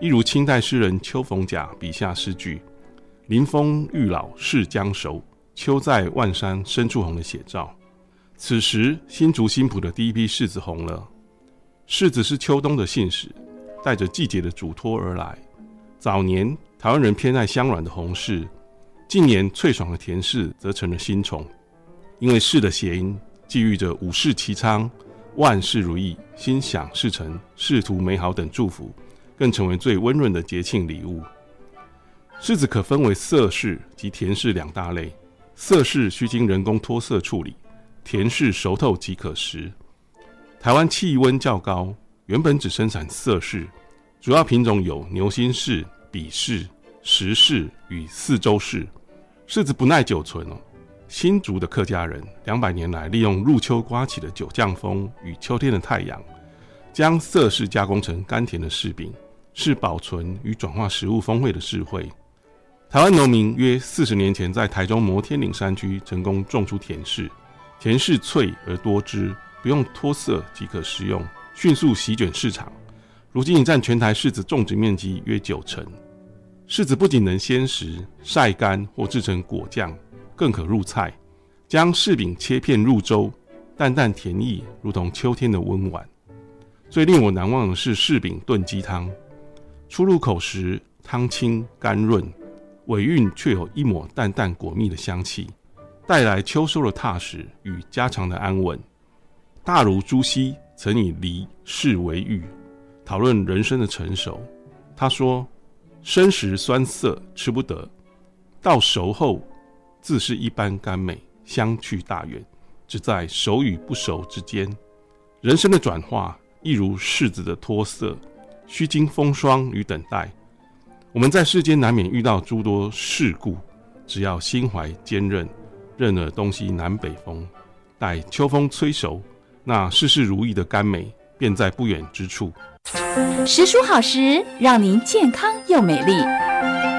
一如清代诗人邱逢甲笔下诗句“临风欲老是将熟，秋在万山深处红”的写照。此时新竹新埔的第一批柿子红了。柿子是秋冬的信使，带着季节的嘱托而来。早年台湾人偏爱香软的红柿，近年脆爽的甜柿则成了新宠。因为柿的谐音寄寓着五事齐昌、万事如意、心想事成、仕途美好等祝福，更成为最温润的节庆礼物。柿子可分为色柿及甜柿两大类，色柿需经人工脱色处理，甜柿熟透即可食。台湾气温较高，原本只生产色柿，主要品种有牛心柿、比柿、石柿与四周柿。柿子不耐久存新竹的客家人200年来利用入秋刮起的九降风与秋天的太阳，将色柿加工成甘甜的柿饼，是保存与转化食物风味的智慧。台湾农民约40年前在台中摩天岭山区成功种出甜柿，甜柿脆而多汁，不用脱色即可食用，迅速席卷市场。如今已占全台柿子种植面积约90%。柿子不仅能鲜食、晒干或制成果酱，更可入菜。将柿饼切片入粥，淡淡甜意，如同秋天的温婉。最令我难忘的是柿饼炖鸡汤，初入口时汤清甘润，尾韵却有一抹淡淡果蜜的香气，带来秋收的踏实与家常的安稳。大儒朱熹曾以梨柿为喻，讨论人生的成熟。他说：生时酸涩吃不得，到熟后自是一般甘美，相去大远，只在熟与不熟之间。人生的转化亦如柿子的脱色，需经风霜与等待。我们在世间难免遇到诸多事故，只要心怀坚韧，任尔东西南北风，待秋风吹熟，那事事如意的甘美便在不远之处。 时蔬好食，让您健康又美丽。